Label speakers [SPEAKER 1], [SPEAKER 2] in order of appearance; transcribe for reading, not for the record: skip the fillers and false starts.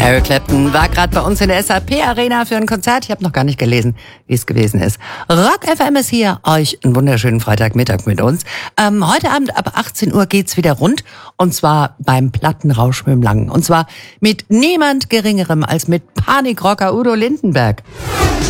[SPEAKER 1] Eric Clapton war gerade bei uns in der SAP-Arena für ein Konzert. Ich habe noch gar nicht gelesen, wie es gewesen ist. Rock FM ist hier. Euch einen wunderschönen Freitagmittag mit uns. Heute Abend ab 18 Uhr geht's wieder rund. Und zwar beim Plattenrausch mit dem Langen. Und zwar mit niemand Geringerem als mit Panikrocker Udo Lindenberg.